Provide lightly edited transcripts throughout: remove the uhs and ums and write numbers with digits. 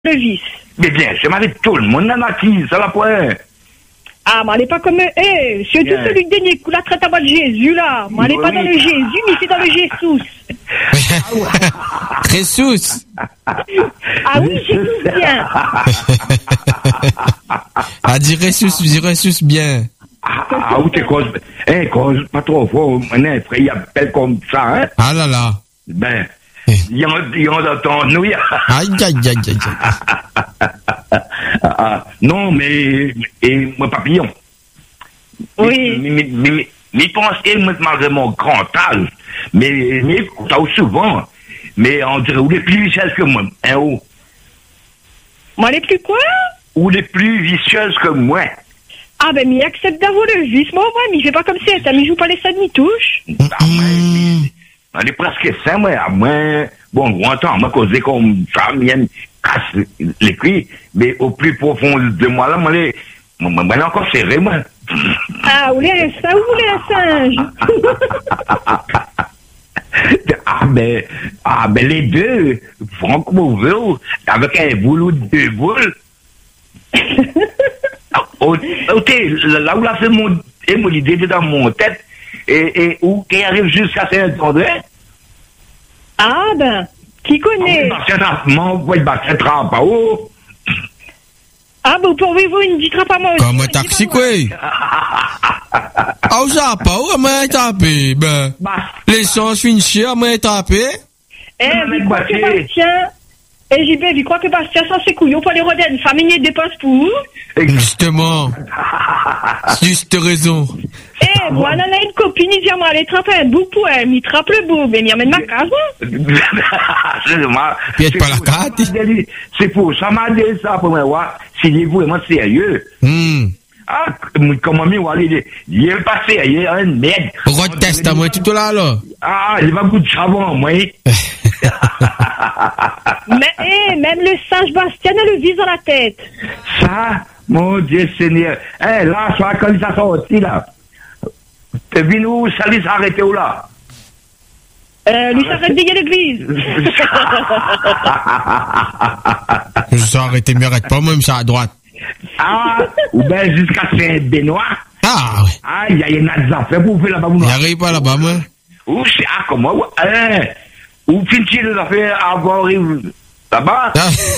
le vice. Mais bien, je m'avais tout le monde dans la qui, ça la point. Ah, mais elle n'est pas comme... surtout Bien. celui de dernier coup, la traite à de Jésus, là. Mais elle n'est pas dans le Jésus, mais c'est dans le Jésus. Jesus. Ah oui, Jésus, bien. Ah, dis Jesus bien. Ah, où t'es cause, pas trop fort, maintenant, frère, il appelle comme ça, hein. Ah là là. Ben, il y en a dans nous, Aïe, aïe, aïe, aïe. non, mais, et moi, papillon. Oui. Mais pensez, malgré mon grand âge, mais, ça souvent, mais on dirait, ou les plus vicieuses que moi, hein, Moi, elle est plus quoi? ou les plus vicieuses que moi. Ah, ben, mais il accepte d'avoir le vice. Moi, mais il fait pas comme ça. Il joue pas les sacs ni touche. On est presque sain, moi, à moins, bon, on entend, moi, causer comme ça, il casse les cuits, mais au plus profond de moi, là, moi, encore serré, moi. Ah, vous voulez ça, vous voulez un singe? Ben, les deux, franchement, avec un boulot de 2 boules. Ok, là où la fait mon idée dans mon tête, et où qui arrive jusqu'à Saint-André. Ah, ben, qui connaît? Ah, ben, pourriez-vous une petite trappe à moi aussi? Comme un taxi, quoi. Ah, vous avez pas, où est-ce tapé? Ben, l'essence finit cher, mais tapé. Je crois que Bastien, JB, je crois que Bastien, sans ses couillons pour les rodents, une famille ne dépense pour. Justement. Juste raison. Voilà, là, une copine, il dit, moi, elle trapper un bout pour elle, il trappe le bout, mais il emmène ma case, Puis être pas la carte. C'est pour ça, m'a dit ça pour moi, si vous vraiment sérieux. Ah, comment il est pas sérieux, un merde. Reteste à moi tout là, là. Ah, il va goûter de savon, moi. Mais, même le singe Bastien a le vis dans la tête. Ça, mon Dieu Seigneur. Là, soit quand il s'est sorti, là. T'es venu où, ça lui s'est arrêté où, là? Lui s'arrête de l'église. Je arrêté, m'arrête pas, même ça à droite. Ah, ou bien jusqu'à Saint-Benoît. Ah, ouais. Ah, il y a une affaire pour faire là-bas, vous. Il arrive pas là-bas, moi. Où c'est, comment, où finit les affaires à avoir là-bas?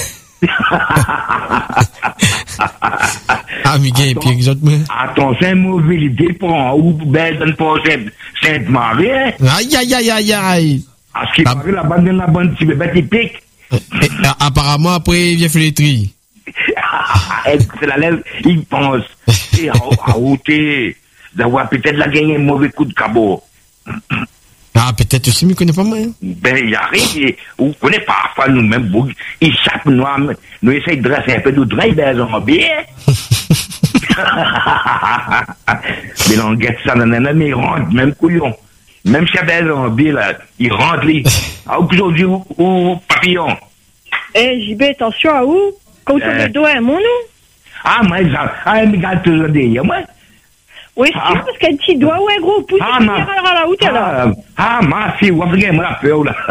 Ah, mais il y a pire que les autres, moi. Attention, mauvaise idée pour ou ben, donne pas Sainte-Marie, hein? Aïe, aïe, aïe, aïe, aïe. À ce qui paraît, la bande, petit bébé, il pique. Apparemment, après, il vient faire les tris. C'est la lèvre, il pense. Et à ôter, d'avoir peut-être la gagné un mauvais coup de cabot. Ah, peut-être aussi, mais il connaît pas moi. Ben, il arrive, on connaît parfois nous-mêmes, il chape nous essayons de dresser un peu de drain, ben, on bien. Mais on guette ça dans un mais il rentre, même couillon. Même si il en bien, là, il rentre, lui. Ah, aujourd'hui, ou papillon. JB, attention à où? Quand on le doigt, mon nom? Ah, moi, ça, il garde toujours derrière moi. Oui, c'est parce qu'un petit doigt ou un gros pouce, il ira à la route, là. Ah, ma fille, vous avez moi la peur, là.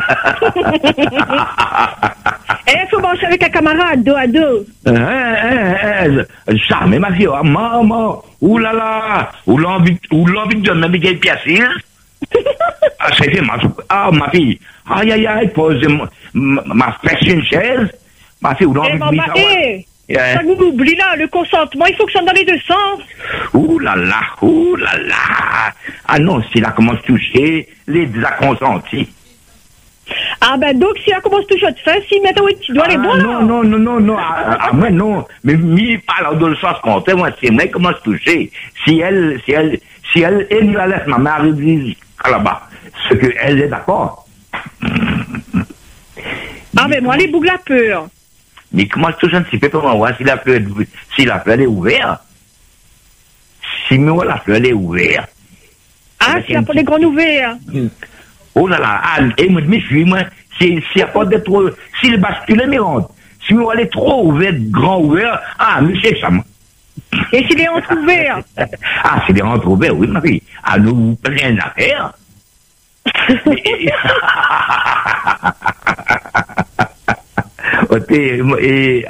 Il faut marcher avec un camarade, dos à dos. Jamais, ma fille, maman, oulala, ou l'envie de même des pièces. Ah, c'était ma fille. Aïe, aïe, aïe, pose ma fesse une chaise. Ma fille, ou l'envie de ça vous oublie là, le consentement, il faut que ça dans les deux sens. Ouh là là. Ah non, s'il a commencé à toucher, les deux a consenti. Ah ben donc, s'il a commencé à toucher de fin, s'il met un petit doigt, les bons là. Non. Moi non. Mais pas là, dans le sens contraire, moi, c'est moi qui commence à toucher. Si elle, nous la laisse, ma mère, elle dit, là-bas. Ce qu'elle est d'accord. Ah ben moi, les boucles la peur. Mais comment je touche un petit peu pour voir si la fleur est ouverte? Si moi la fleur est ouverte. Ah, s'il n'y a pas des grands ouverts. Oh là là, et moi, je me suis, moi, s'il n'y a pas de trop, s'il bascule, mais rentre. Si moi, elle est trop ouverte, grand ouvert, monsieur, ça m'a. Et s'il est entrouvert? Ah, s'il est entrouvert, oui, ma fille. Ah, nous, rien à faire. et